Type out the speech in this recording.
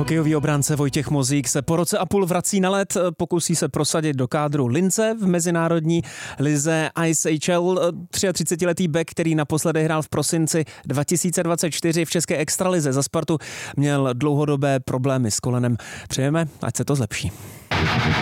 Hokejový obránce Vojtěch Mozík se po roce a půl vrací na led, pokusí se prosadit do kádru Lince v mezinárodní lize ISHL. 33letý bek, který naposledy hrál v prosinci 2024 v české extralize za Spartu, měl dlouhodobé problémy s kolenem. Přejeme, ať se to zlepší.